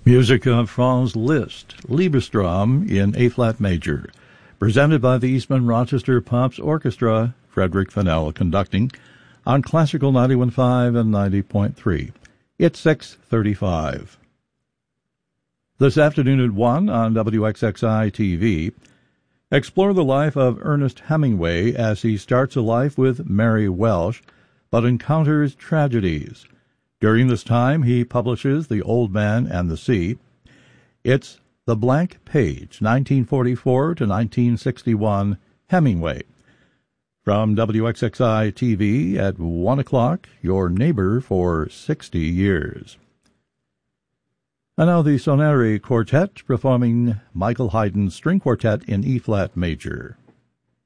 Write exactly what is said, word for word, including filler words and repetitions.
Music of Franz Liszt, Liebestraum in A-flat major, presented by the Eastman Rochester Pops Orchestra, Frederick Fennell conducting, on Classical ninety-one point five and ninety point three. It's six thirty-five. This afternoon at one on W X X I T V, explore the life of Ernest Hemingway as he starts a life with Mary Welsh, but encounters tragedies. During this time, he publishes The Old Man and the Sea. It's The Blank Page, nineteen forty-four to nineteen sixty-one, Hemingway. From W X X I T V at one o'clock, your neighbor for sixty years. And now the Soneri Quartet performing Michael Haydn's String Quartet in E-flat major.